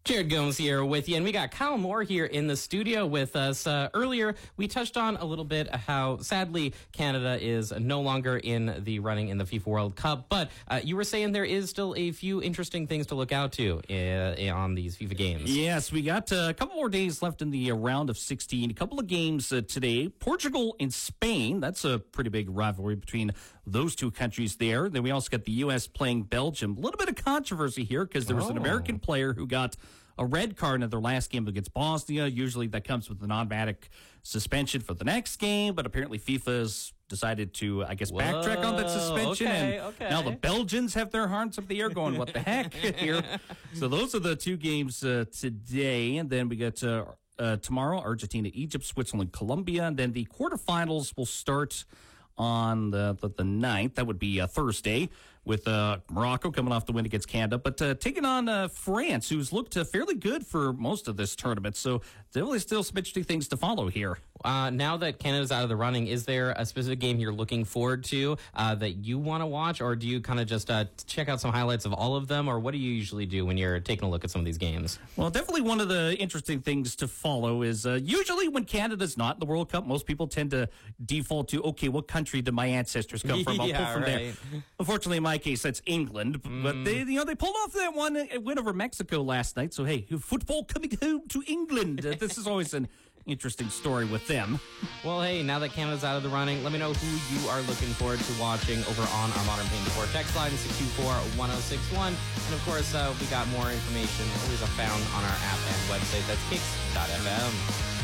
Jared Gomes here with you, and we got Kyle Moore here in the studio with us. Earlier, we touched on a little bit how, sadly, Canada is no longer in the running in the FIFA World Cup, but you were saying there is still a few interesting things to look out to on these FIFA games. Yes, we got a couple more days left in the round of 16. A couple of games today. Portugal and Spain. That's a pretty big rivalry between those two countries there. Then we also got the U.S. playing Belgium. A little bit of controversy here because there was an American player who got a red card in their last game against Bosnia. Usually that comes with an automatic suspension for the next game, but apparently FIFA has decided to, I guess, backtrack on that suspension. Now the Belgians have their hearts up the air going, what the heck here? So those are the two games today. And then we got tomorrow, Argentina, Egypt, Switzerland, Colombia. And then the quarterfinals will start on the 9th. That would be Thursday, with Morocco coming off the win against Canada, but taking on France, who's looked fairly good for most of this tournament. So definitely still some interesting things to follow here. Now that Canada's out of the running, is there a specific game you're looking forward to that you want to watch, or do you kind of just check out some highlights of all of them, or what do you usually do when you're taking a look at some of these games? Well, definitely one of the interesting things to follow is usually when Canada's not in the World Cup, most people tend to default to, okay, what country did my ancestors come from? I'll pull from there. Unfortunately, in my case, that's England, but they pulled off that one win over Mexico last night. So hey, football coming home to England. This is always an interesting story with them. Well, hey, now that Canada's out of the running, let me know who you are looking forward to watching over on our Modern Pain Before text line 624-1061. And of course, we got more information always found on our app and website. That's kicks.fm.